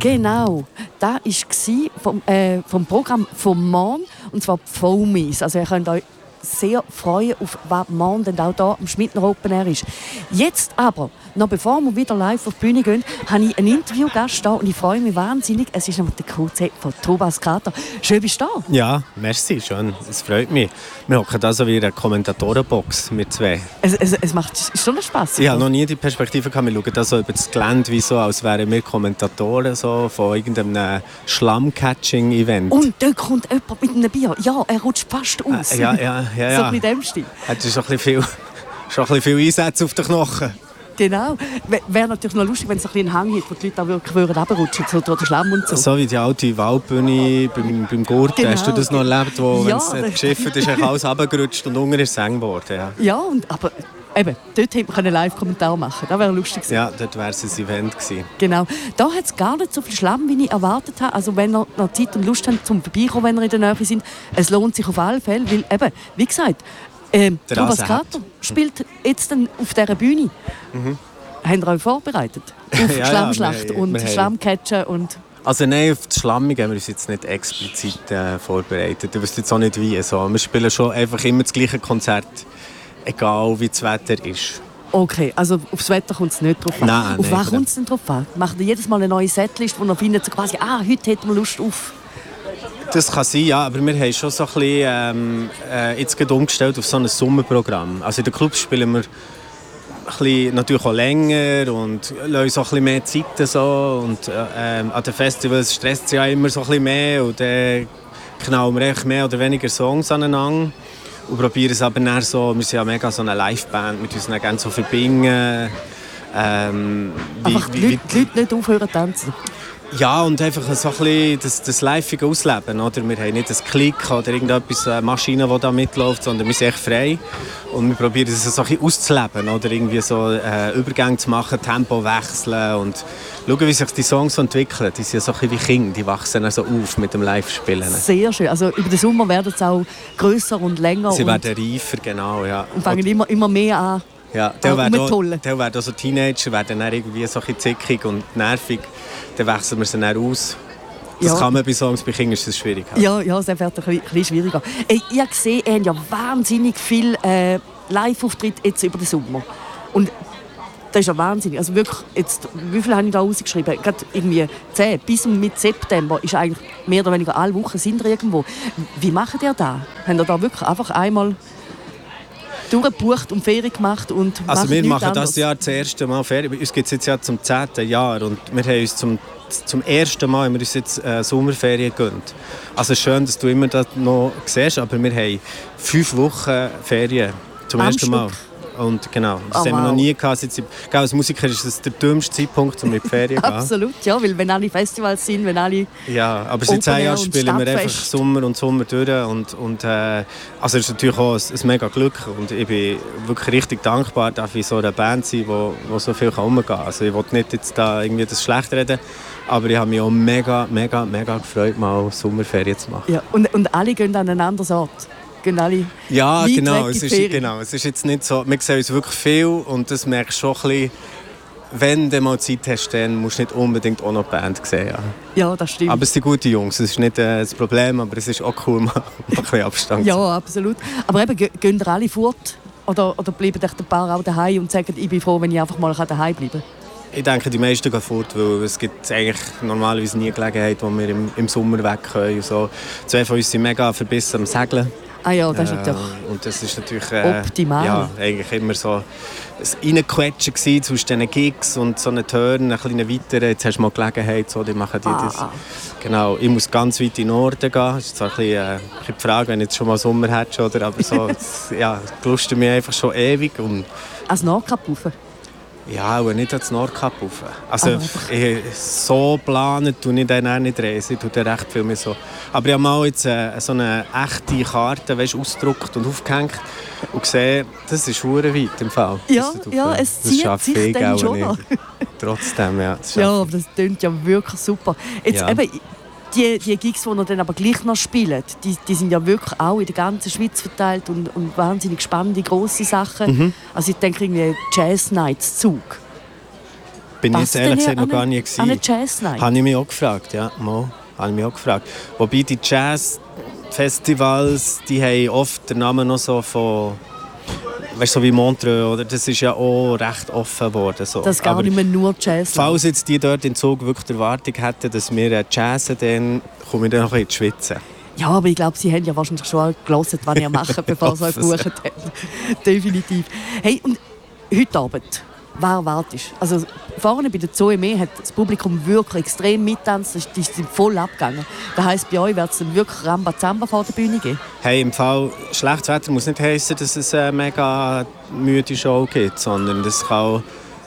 Genau, das war vom Programm vom Morgen, und zwar die Foamies. Also ihr könnt euch sehr freuen, auf was morgen dann auch hier am Schmidtner Open Air ist. Jetzt aber, noch bevor wir wieder live auf die Bühne gehen, habe ich einen Interviewgast da und ich freue mich wahnsinnig. Es ist nämlich der QC von Thomas Krater. Schön, bist du da. Ja, merci, schön. Es freut mich. Wir hocken da so wie in einer Kommentatorenbox mit zwei. Es macht schon Spass. Ich habe noch nie die Perspektive gehabt. Wir schauen da so über das Gelände, wie so, als wären wir Kommentatoren so von irgendeinem Schlamm-Catching-Event. Und dort kommt jemand mit einem Bier. Ja, er rutscht fast aus. Ja. So ein bisschen in dem Stil. Hat schon ein bisschen viel Einsätze auf den Knochen. Genau. Wäre natürlich noch lustig, wenn es ein bisschen einen Hang hat, wo die Leute auch wirklich runterrutschen, so durch den Schlamm und so. So wie die alte Waldbühne beim Gurten. Genau. Hast du das noch erlebt, wo Ja, wenn es geschifft ist, alles runtergerutscht und unten ist es eng geworden? Ja, aber eben, dort hätte man einen Live-Kommentar machen können. Das wäre lustig gewesen. ja, dort wäre es ein Event gewesen. Genau. Da hat es gar nicht so viel Schlamm, wie ich erwartet habe. Also wenn ihr noch Zeit und Lust habt, zum Vorbeikommen, wenn ihr in der Nähe sind, es lohnt sich auf alle Fälle, weil eben, wie gesagt, Thomas Krater spielt jetzt dann auf dieser Bühne. Habt ihr euch vorbereitet? Auf Schlammschlacht und Schlammcatchen und... Also nein, auf das Schlammige haben wir uns jetzt nicht explizit vorbereitet. Ich wüsste jetzt auch nicht wie. So. Wir spielen schon einfach immer das gleiche Konzert, egal wie das Wetter ist. Okay, also aufs Wetter kommt es nicht drauf an. Nein, auf was kommt es denn drauf an? Macht ihr jedes Mal eine neue Setlist, wo ihr findet, so quasi, heute hätten wir Lust auf... Das kann sein, ja, aber wir haben schon so ein bisschen jetzt gerade umgestellt auf so ein Sommerprogramm. Also in den Clubs spielen wir natürlich auch länger und lassen uns auch ein bisschen mehr Zeit. So. Und an den Festivals stresst es ja immer so ein bisschen mehr und dann knallen wir echt mehr oder weniger Songs aneinander und probieren es aber dann so, wir sind ja mega so eine Liveband, mit uns gerne so verbinden. Einfach die Leute nicht aufhören zu tanzen. Ja, und einfach so ein bisschen das Live ausleben. Oder? Wir haben nicht einen Klick oder irgendetwas, eine Maschine, die da mitläuft, sondern wir sind echt frei. Und wir probieren es so ein bisschen auszuleben. Oder irgendwie so Übergänge zu machen, Tempo wechseln und schauen, wie sich die Songs so entwickeln. Die sind so ein bisschen wie Kinder, die wachsen also auf mit dem Live-Spielen. Sehr schön. Also über den Sommer werden sie auch grösser und länger. Sie werden reifer, genau. Ja. Und fangen immer mehr an. Ja, der werden also Teenager werden dann irgendwie so ein bisschen zickig und nervig. Dann wechseln wir sie dann aus. Das kann man bei Songs, bei Kindern ist das schwierig. Ja, es wird ein bisschen schwieriger. Ich habe gesehen, ihr habt ja wahnsinnig viel Live-Auftritte jetzt über den Sommer. Und das ist ja wahnsinnig. Also wirklich, jetzt, wie viel habe ich da rausgeschrieben? Gerade irgendwie 10 bis Mitte September ist eigentlich mehr oder weniger alle Wochen sind wir irgendwo. Wie macht ihr das? Habt ihr da wirklich einfach einmal durchgebucht und Ferien gemacht? Und also wir machen das Jahr das erste Mal Ferien. Uns gibt es jetzt ja zum 10. Jahr und wir haben uns zum ersten Mal haben wir uns jetzt Sommerferien gegönnt. Also schön, dass du immer das noch siehst, aber wir haben 5 Wochen Ferien zum ersten Mal. Und genau, das haben wir noch nie gehabt. Als Musiker ist das der dümmste Zeitpunkt, um in die Ferien zu gehen. Absolut, ja, weil wenn alle Festivals sind, wenn alle... Ja, aber seit 10 Jahren spielen wir einfach Sommer und Sommer durch. Also es ist natürlich auch ein mega Glück und ich bin wirklich richtig dankbar, dass ich in so einer Band sein wo so viel umgehen kann. Also ich will nicht jetzt da irgendwie das schlecht reden, aber ich habe mich auch mega gefreut, mal Sommerferien zu machen. Ja, und alle gehen an einen anderen Ort. Ja, genau. Es ist jetzt nicht so, wir sehen uns wirklich viel und das merkst du schon ein bisschen, wenn du mal Zeit hast, dann musst du nicht unbedingt auch noch die Band sehen. Ja, das stimmt. Aber es sind gute Jungs, das ist nicht das Problem, aber es ist auch cool, mal ein bisschen Abstand zu haben. Ja, absolut. Aber eben, gehen ihr alle fort oder bleiben ein paar auch daheim und sagen, ich bin froh, wenn ich einfach mal daheim bleiben kann? Ich denke, die meisten gehen fort, weil es gibt eigentlich normalerweise nie Gelegenheit, wo wir im Sommer weg können. So. 2 von uns sind mega verbissen am Segeln. Ah ja, das ist natürlich und das ist natürlich optimal. Ja, eigentlich immer so ein Reinquetschen zwischen diesen Gigs und so einen Turn, einen kleinen weiteren. Jetzt hast du mal Gelegenheit, so, die machen das. Genau, ich muss ganz weit in den Norden gehen. Das ist zwar ein bisschen die Frage, wenn du jetzt schon mal Sommer hättest, oder, aber so, ja, lustet mich einfach schon ewig. Als Nordkap rauf? Ja, aber nicht ans Nordkap rauf. Also so planen tue ich dann auch nicht reisen. Ich tue dann recht viel mehr so. Aber ich habe mal jetzt so eine echte Karte ausgedruckt und aufgehängt und gesehen, das ist verdammt weit im Fall. Ja, es zieht sich dann schon noch. Trotzdem, ja. Ja, aber das klingt ja wirklich super. Jetzt eben, die Gigs, die ihr dann aber gleich noch spielt, die sind ja wirklich auch in der ganzen Schweiz verteilt und wahnsinnig spannende, grosse Sachen. Also ich denke irgendwie Jazz Nights Zug. Bin ich jetzt ehrlich gesagt noch gar nie gewesen. An eine Jazz-Night? Habe ich mich auch gefragt, ja. Wobei die Jazz-Festivals, die haben oft den Namen noch so von... Weißt du, so wie Montreux, oder? Das ist ja auch recht offen geworden. So. Das ist gar nicht mehr nur Jazz. Falls jetzt die dort in Zug wirklich die Erwartung hätten, dass wir jazzen, dann komme ich dann noch in die Schweiz. Ja, aber ich glaube, Sie haben ja wahrscheinlich schon gelesen, was ihr macht, bevor Sie euch gebucht haben. Definitiv. Hey, und heute Abend, wer erwartest du? Also vorne bei der ZOME hat das Publikum wirklich extrem mittanzt, die sind voll abgegangen. Das heisst, bei euch wird es dann wirklich Rambazamba vor der Bühne geben? Hey, im Fall schlechtes Wetter muss nicht heissen, dass es eine mega müde Show gibt, sondern das kann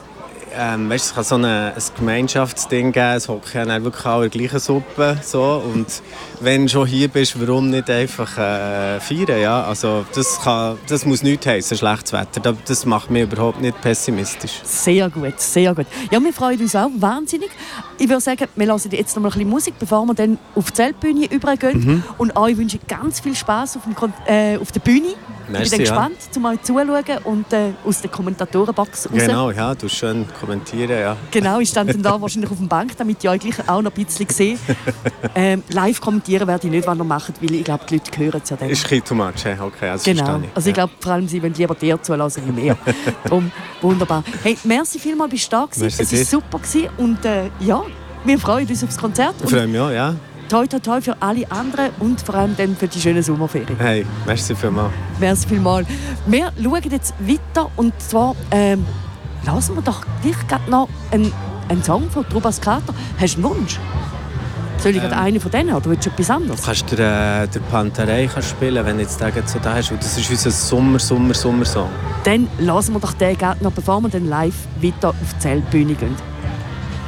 es kann so ein Gemeinschaftsding geben, es hocken ja wirklich alle in der gleichen Suppe. So. Und wenn du schon hier bist, warum nicht einfach feiern? Ja? Also, das muss nichts heissen, schlechtes Wetter. Das macht mich überhaupt nicht pessimistisch. Sehr gut, sehr gut. Ja, wir freuen uns auch wahnsinnig. Ich würde sagen, wir hören jetzt noch mal ein bisschen Musik, bevor wir dann auf die Zeltbühne übergehen. Und euch wünsche ich ganz viel Spass auf der Bühne. Merci, ich bin gespannt, um euch zuzuschauen und aus der Kommentatorenbox raus. Genau, ja, du schön kommentieren, ja. Genau, ich stand dann da wahrscheinlich auf der Bank, damit ich euch gleich auch noch ein bisschen sehe. Live kommentieren werde ich nicht, was ihr macht, weil ich glaube, die Leute hören es ja dann. Ist ein too much, okay, also genau, also ich glaube, vor allem sie wollen lieber dir zulassen wie mehr. Darum, wunderbar. Hey, merci vielmals, bist du da gewesen. Es war super gewesen und ja, wir freuen uns aufs Konzert. Ich freue mich auch, ja. Toi, toi, toi für alle anderen und vor allem dann für die schönen Sommerferien. Hey, merci vielmals. Merci vielmals. Wir schauen jetzt weiter und zwar lassen wir doch gleich noch einen Song von Trubas Kater. Hast du einen Wunsch? Soll ich einen von denen oder willst du etwas anderes? Kannst du den Panterei spielen, wenn du jetzt den so da hast? Das ist unser Sommer-Song. Dann lassen wir doch den noch, bevor wir dann live weiter auf die Zeltbühne gehen.